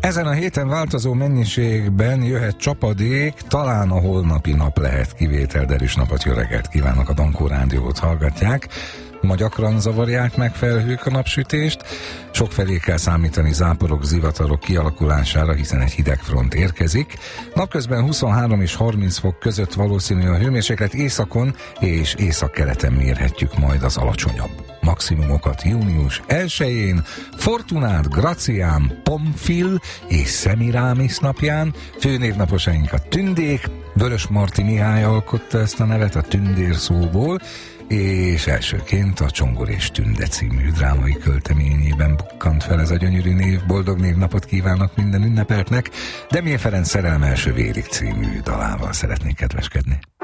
Ezen a héten változó mennyiségben jöhet csapadék, talán a holnapi nap lehet kivétel, derűs napot, jó reggelt kívánok, a Dankó Rádiót hallgatják. Ma gyakran zavarják meg felhők a napsütést, sokfelé kell számítani záporok, zivatarok kialakulására, hiszen egy hidegfront érkezik. Napközben 23 és 30 fok között valószínű a hőmérséklet, északon és északkeleten mérhetjük majd az alacsonyabb maximumokat június 1-én, Fortunát, Gracián, Pomfil és Semiramis napján. Főnévnaposaink a Tündék, Vörös Marti Mihály alkotta ezt a nevet a tündér szóból, és elsőként a Csongor és Tünde című drámai költeményében bukkant fel ez a gyönyörű név. Boldog névnapot kívánok minden ünnepeltnek. Demjén Ferenc Szerelem első vérig című dalával szeretnék kedveskedni.